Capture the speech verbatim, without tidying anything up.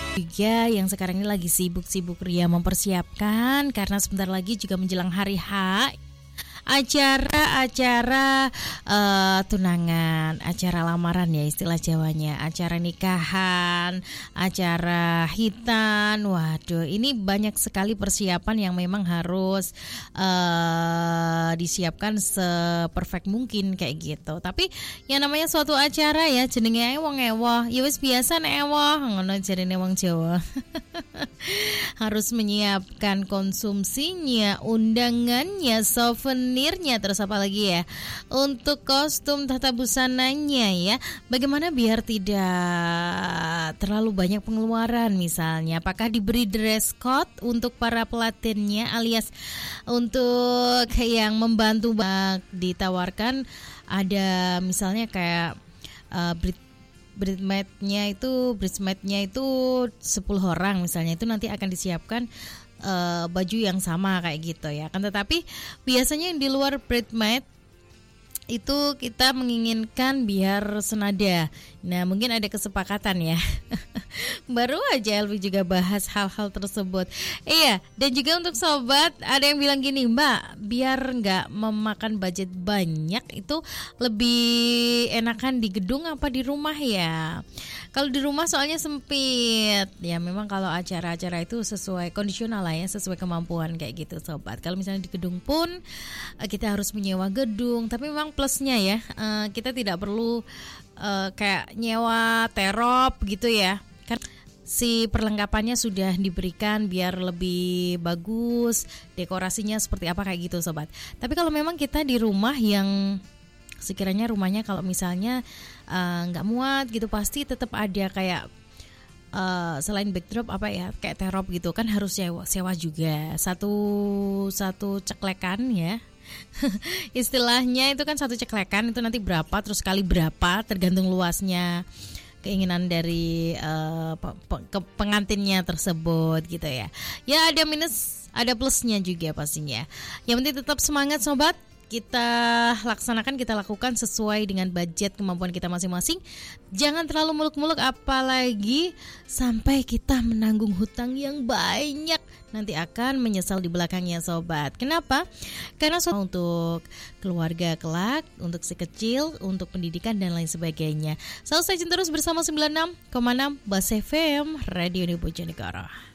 Juga yang sekarang ini lagi sibuk-sibuk ria mempersiapkan karena sebentar lagi juga menjelang hari H, acara-acara uh, tunangan, acara lamaran ya istilah Jawanya, acara nikahan, acara hitan. Waduh, ini banyak sekali persiapan yang memang harus uh, disiapkan seperfect mungkin kayak gitu. Tapi yang namanya suatu acara ya jenenge wong ewoh, ya wis biasa nek ewoh ngono jarene wong Jawa. Harus menyiapkan konsumsinya, undangannya, souvenirnya, terus apa lagi ya? Untuk kostum tata busananya ya. Bagaimana biar tidak terlalu banyak pengeluaran misalnya? Apakah diberi dress code untuk para pelatennya alias untuk yang membantu ditawarkan ada misalnya kayak uh, bridesmaid-nya itu bridesmaid-nya itu sepuluh orang misalnya, itu nanti akan disiapkan uh, baju yang sama kayak gitu ya. Kan tetapi biasanya yang di luar bridesmaid itu kita menginginkan biar senada. Nah, mungkin ada kesepakatan ya. Baru aja Elvi juga bahas hal-hal tersebut. Iya, dan juga untuk sobat ada yang bilang gini, Mbak, biar nggak memakan budget banyak itu lebih enakan di gedung apa di rumah ya? Kalau di rumah soalnya sempit. Ya memang kalau acara-acara itu sesuai kondisional lah ya, sesuai kemampuan kayak gitu sobat. Kalau misalnya di gedung pun kita harus menyewa gedung, tapi memang plusnya ya kita tidak perlu kayak nyewa terop gitu ya. Kan si perlengkapannya sudah diberikan biar lebih bagus, dekorasinya seperti apa kayak gitu sobat. Tapi kalau memang kita di rumah yang sekiranya rumahnya kalau misalnya nggak uh, muat gitu, pasti tetap ada kayak uh, selain backdrop apa ya, kayak terop gitu kan harus sewa, sewa juga satu satu ceklekan ya. Istilahnya itu kan satu ceklekan itu nanti berapa terus kali berapa tergantung luasnya keinginan dari uh, pe- pe- pengantinnya tersebut gitu ya. Ya ada minus, ada plusnya juga pastinya. Yang penting tetap semangat sobat. Kita laksanakan, kita lakukan sesuai dengan budget kemampuan kita masing-masing. Jangan terlalu muluk-muluk apalagi sampai kita menanggung hutang yang banyak. Nanti akan menyesal di belakangnya sobat. Kenapa? Karena sobat untuk keluarga kelak, untuk si kecil, untuk pendidikan dan lain sebagainya. Selalu stay tune terus bersama sembilan puluh enam koma enam Bas F M Radio Bojonegoro.